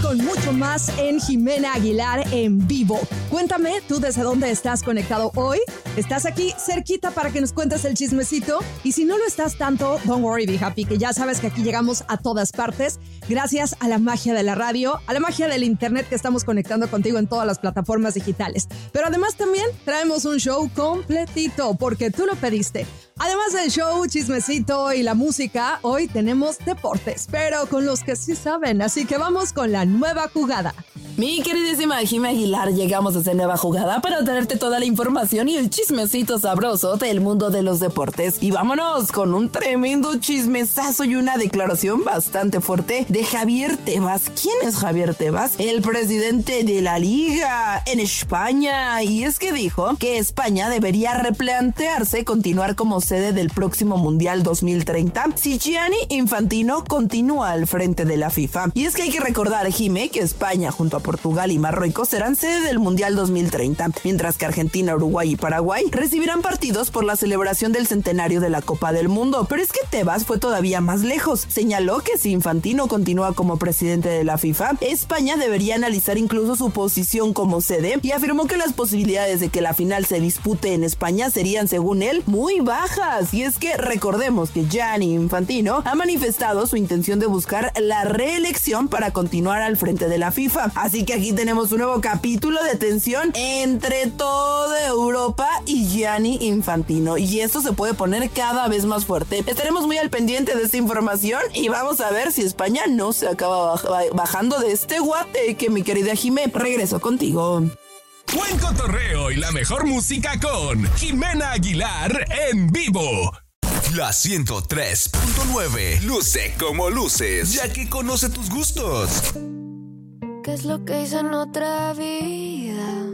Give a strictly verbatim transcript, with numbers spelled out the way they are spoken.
con mucho más en Jimena Aguilar en vivo. Cuéntame, ¿tú desde dónde estás conectado hoy? ¿Estás aquí cerquita para que nos cuentes el chismecito? Y si no lo estás tanto, don't worry, be happy, que ya sabes que aquí llegamos a todas partes gracias a la magia de la radio, a la magia del internet que estamos conectando contigo en todas las plataformas digitales. Pero además también traemos un show completito porque tú lo pediste. Además del show, chismecito y la música, hoy tenemos deportes, pero con los que sí saben, así que vamos con la nueva jugada. Mi queridísima Jimena Aguilar, llegamos a esta nueva jugada para traerte toda la información y el chismecito sabroso del mundo de los deportes. Y vámonos con un tremendo chismesazo y una declaración bastante fuerte de Javier Tebas. ¿Quién es Javier Tebas? El presidente de la Liga en España. Y es que dijo que España debería replantearse continuar como sede del próximo Mundial dos mil treinta si Gianni Infantino continúa al frente de la FIFA. Y es que hay que recordar, Jime, que España junto a Portugal y Marruecos serán sede del Mundial dos mil treinta, mientras que Argentina, Uruguay y Paraguay recibirán partidos por la celebración del centenario de la Copa del Mundo. Pero es que Tebas fue todavía más lejos. Señaló que si Infantino continúa como presidente de la FIFA, España debería analizar incluso su posición como sede y afirmó que las posibilidades de que la final se dispute en España serían, según él, muy bajas. Y es que recordemos que Gianni Infantino ha manifestado su intención de buscar la reelección para continuar al frente de la FIFA. Así que aquí tenemos un nuevo capítulo de tensión entre toda Europa y Gianni Infantino. Y esto se puede poner cada vez más fuerte. Estaremos muy al pendiente de esta información y vamos a ver si España no se acaba baj- bajando de este guate. Que mi querida Jimé, regreso contigo. Buen cotorreo y la mejor música con Jimena Aguilar en vivo. La ciento tres punto nueve luce como luces, ya que conoce tus gustos. ¿Qué es lo que hice en otra vida?